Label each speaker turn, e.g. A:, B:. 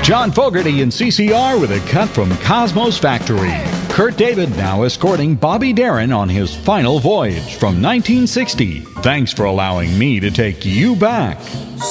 A: John Fogerty and CCR with a cut from Cosmos Factory. Kurt David now escorting Bobby Darin on his final voyage from 1960. Thanks for allowing me to take you back.